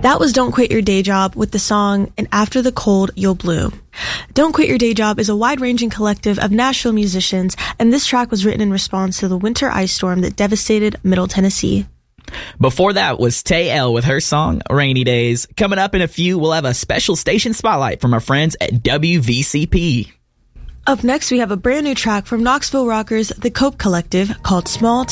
That was Don't Quit Your Day Job with the song And After the Cold, You'll Bloom. Don't Quit Your Day Job is a wide-ranging collective of Nashville musicians, and this track was written in response to the winter ice storm that devastated Middle Tennessee. Before that was Tay L with her song, Rainy Days. Coming up in a few, we'll have a special station spotlight from our friends at WVCP. Up next, we have a brand new track from Knoxville rockers The Cope Collective called Small